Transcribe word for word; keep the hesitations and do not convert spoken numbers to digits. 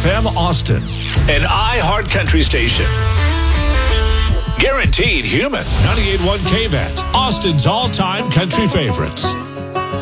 F M Austin, an iHeart Country station. Guaranteed human. ninety-eight point one K V A T, Austin's all-time country favorites.